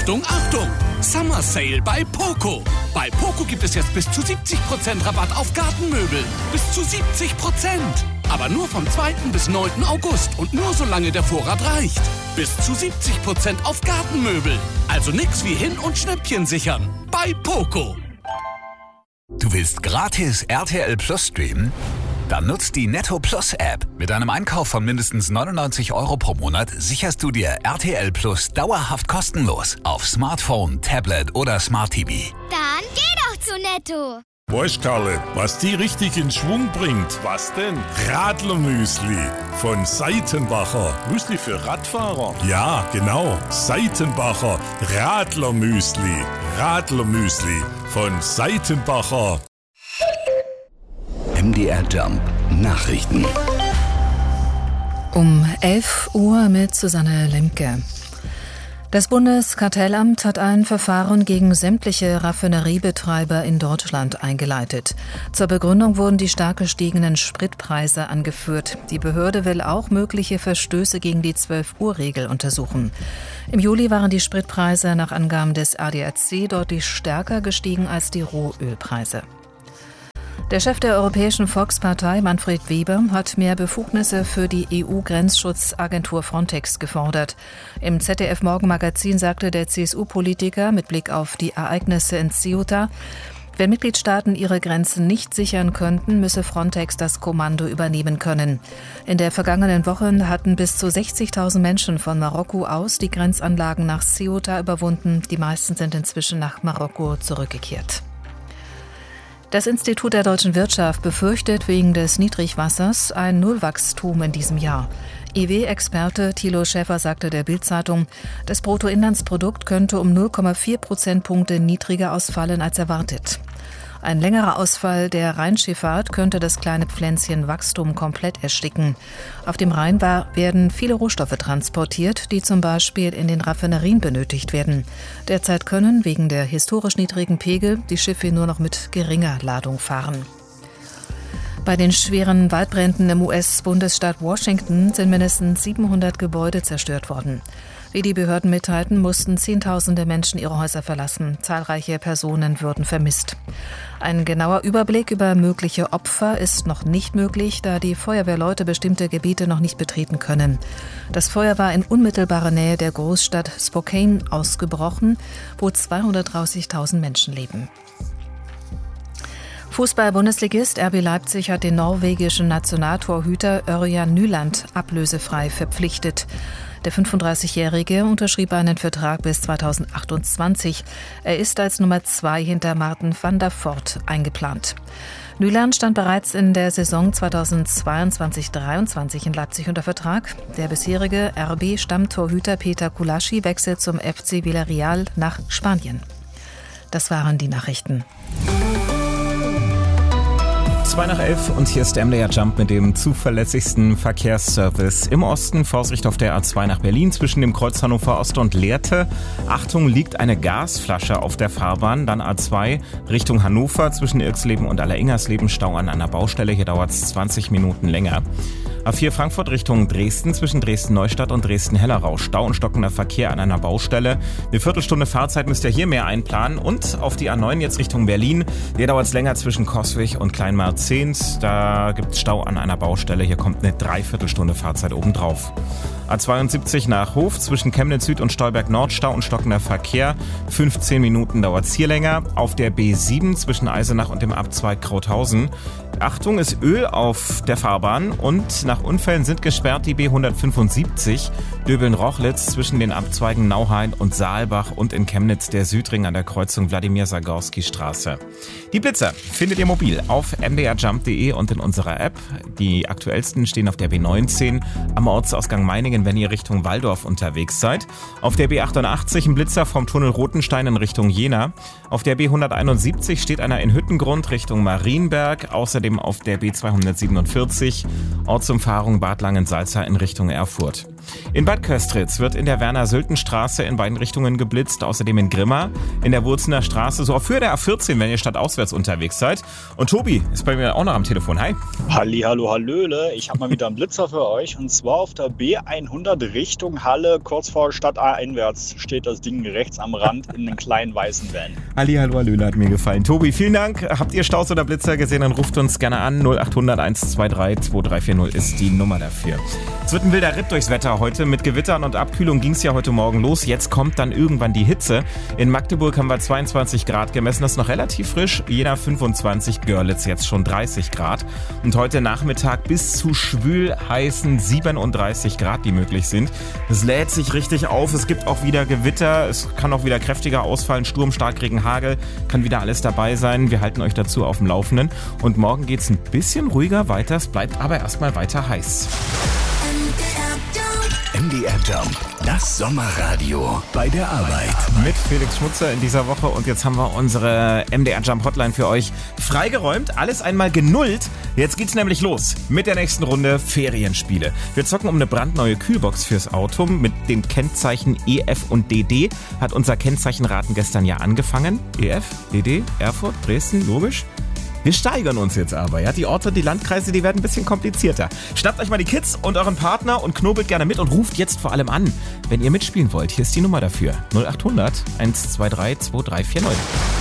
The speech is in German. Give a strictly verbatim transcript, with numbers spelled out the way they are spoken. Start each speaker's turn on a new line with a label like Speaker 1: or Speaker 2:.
Speaker 1: Achtung, Achtung! Summer Sale bei Poco. Bei Poco gibt es jetzt bis zu siebzig Prozent Rabatt auf Gartenmöbel. Bis zu siebzig Prozent. Aber nur vom zweiten bis neunten August und nur solange der Vorrat reicht. Bis zu siebzig Prozent auf Gartenmöbel. Also nix wie hin und Schnäppchen sichern. Bei Poco.
Speaker 2: Du willst gratis R T L Plus streamen? Dann nutzt die Netto Plus App. Mit einem Einkauf von mindestens neunundneunzig Euro pro Monat sicherst du dir R T L Plus dauerhaft kostenlos auf Smartphone, Tablet oder Smart T V.
Speaker 3: Dann geh doch zu Netto.
Speaker 4: Weißt, Karle, was die richtig in Schwung bringt?
Speaker 5: Was denn?
Speaker 4: Radlermüsli von Seitenbacher.
Speaker 5: Müsli für Radfahrer?
Speaker 4: Ja, genau. Seitenbacher Radlermüsli. Radlermüsli von Seitenbacher.
Speaker 2: M D R Jump Nachrichten.
Speaker 6: Um elf Uhr mit Susanne Lemke. Das Bundeskartellamt hat ein Verfahren gegen sämtliche Raffineriebetreiber in Deutschland eingeleitet. Zur Begründung wurden die stark gestiegenen Spritpreise angeführt. Die Behörde will auch mögliche Verstöße gegen die zwölf-Uhr-Regel untersuchen. Im Juli waren die Spritpreise nach Angaben des A D A C deutlich stärker gestiegen als die Rohölpreise. Der Chef der Europäischen Volkspartei, Manfred Weber, hat mehr Befugnisse für die E U-Grenzschutzagentur Frontex gefordert. Im Z D F-Morgenmagazin sagte der C S U-Politiker mit Blick auf die Ereignisse in Ceuta, wenn Mitgliedstaaten ihre Grenzen nicht sichern könnten, müsse Frontex das Kommando übernehmen können. In der vergangenen Woche hatten bis zu sechzigtausend Menschen von Marokko aus die Grenzanlagen nach Ceuta überwunden. Die meisten sind inzwischen nach Marokko zurückgekehrt. Das Institut der deutschen Wirtschaft befürchtet wegen des Niedrigwassers ein Nullwachstum in diesem Jahr. I W-Experte Thilo Schäfer sagte der Bild-Zeitung, das Bruttoinlandsprodukt könnte um null Komma vier Prozentpunkte niedriger ausfallen als erwartet. Ein längerer Ausfall der Rheinschifffahrt könnte das kleine Pflänzchen Wachstum komplett ersticken. Auf dem Rhein war, werden viele Rohstoffe transportiert, die zum Beispiel in den Raffinerien benötigt werden. Derzeit können wegen der historisch niedrigen Pegel die Schiffe nur noch mit geringer Ladung fahren. Bei den schweren Waldbränden im U S-Bundesstaat Washington sind mindestens siebenhundert Gebäude zerstört worden. Wie die Behörden mitteilten, mussten Zehntausende Menschen ihre Häuser verlassen. Zahlreiche Personen würden vermisst. Ein genauer Überblick über mögliche Opfer ist noch nicht möglich, da die Feuerwehrleute bestimmte Gebiete noch nicht betreten können. Das Feuer war in unmittelbarer Nähe der Großstadt Spokane ausgebrochen, wo zweihundertdreißigtausend Menschen leben. Fußball-Bundesligist R B Leipzig hat den norwegischen Nationaltorhüter Ørjan Nyland ablösefrei verpflichtet. Der fünfunddreißigjährige unterschrieb einen Vertrag bis zweitausendachtundzwanzig. Er ist als Nummer zwei hinter Martin van der Voort eingeplant. Nyland stand bereits in der Saison zweitausendzweiundzwanzig dreiundzwanzig in Leipzig unter Vertrag. Der bisherige R B-Stammtorhüter Peter Kulaschi wechselt zum F C Villarreal nach Spanien. Das waren die Nachrichten.
Speaker 7: zwei nach elf und hier ist der M D R Jump mit dem zuverlässigsten Verkehrsservice. Im Osten Vorsicht auf der A zwei nach Berlin zwischen dem Kreuz Hannover Ost und Lehrte. Achtung, liegt eine Gasflasche auf der Fahrbahn. Dann A zwei Richtung Hannover zwischen Irxleben und Alleringhersleben Stau an einer Baustelle. Hier dauert es zwanzig Minuten länger. A vier Frankfurt Richtung Dresden zwischen Dresden-Neustadt und Dresden-Hellerau. Stau und stockender Verkehr an einer Baustelle. Eine Viertelstunde Fahrzeit müsst ihr hier mehr einplanen. Und auf die A neun jetzt Richtung Berlin. Hier dauert es länger zwischen Coswig und Kleinmarzehnt. Da gibt es Stau an einer Baustelle. Hier kommt eine Dreiviertelstunde Fahrzeit obendrauf. A zweiundsiebzig nach Hof zwischen Chemnitz Süd und Stolberg Nord. Stau und stockender Verkehr. fünfzehn Minuten dauert es hier länger. Auf der B sieben zwischen Eisenach und dem Abzweig Krauthausen. Achtung, ist Öl auf der Fahrbahn und nach Unfällen sind gesperrt die B hundertfünfundsiebzig Döbeln-Rochlitz zwischen den Abzweigen Nauhain und Saalbach und in Chemnitz der Südring an der Kreuzung Wladimir-Sagorski-Straße. Die Blitzer findet ihr mobil auf m d r jump punkt d e und in unserer App. Die aktuellsten stehen auf der B neunzehn am Ortsausgang Meiningen, wenn ihr Richtung Walldorf unterwegs seid. Auf der B achtundachtzig ein Blitzer vom Tunnel Rotenstein in Richtung Jena. Auf der B hunderteinundsiebzig steht einer in Hüttengrund Richtung Marienberg. Außerdem auf der B zweihundertsiebenundvierzig Ortsumfahrung Bad Langensalza in Richtung Erfurt. In Bad Köstritz wird in der Werner-Sülten-Straße in beiden Richtungen geblitzt, außerdem in Grimma, in der Wurzener Straße, so für der A vierzehn, wenn ihr stadtauswärts unterwegs seid. Und Tobi ist bei mir auch noch am Telefon. Hi.
Speaker 5: Halli, hallo, hallöle. Ich habe mal wieder einen Blitzer für euch. Und zwar auf der B hundert Richtung Halle, kurz vor Stadt A einwärts, steht das Ding rechts am Rand in einem kleinen weißen Van.
Speaker 7: Halli, hallo, hallöle, hat mir gefallen. Tobi, vielen Dank. Habt ihr Staus oder Blitzer gesehen, dann ruft uns gerne an. null acht hundert eins zwei drei zwei drei vier null ist die Nummer dafür. Es wird ein wilder Ritt durchs Wetter heute. Mit Gewittern und Abkühlung ging es ja heute Morgen los. Jetzt kommt dann irgendwann die Hitze. In Magdeburg haben wir zweiundzwanzig Grad gemessen. Das ist noch relativ frisch. Jena fünfundzwanzig, Görlitz jetzt schon dreißig Grad. Und heute Nachmittag bis zu schwül heißen siebenunddreißig Grad, die möglich sind. Es lädt sich richtig auf. Es gibt auch wieder Gewitter. Es kann auch wieder kräftiger ausfallen. Sturm, Starkregen, Hagel. Kann wieder alles dabei sein. Wir halten euch dazu auf dem Laufenden. Und morgen geht es ein bisschen ruhiger weiter. Es bleibt aber erstmal weiter heiß.
Speaker 2: M D R Jump, das Sommerradio bei der Arbeit.
Speaker 7: Mit Felix Schmutzer in dieser Woche und jetzt haben wir unsere M D R Jump Hotline für euch freigeräumt. Alles einmal genullt. Jetzt geht's nämlich los mit der nächsten Runde Ferienspiele. Wir zocken um eine brandneue Kühlbox fürs Auto mit dem Kennzeichen E F und D D. Hat unser Kennzeichenraten gestern ja angefangen. E F, D D, Erfurt, Dresden, logisch. Wir steigern uns jetzt aber, ja. Die Orte, die Landkreise, die werden ein bisschen komplizierter. Schnappt euch mal die Kids und euren Partner und knobelt gerne mit und ruft jetzt vor allem an, wenn ihr mitspielen wollt. Hier ist die Nummer dafür. null acht hundert eins zwei drei zwei drei vier null.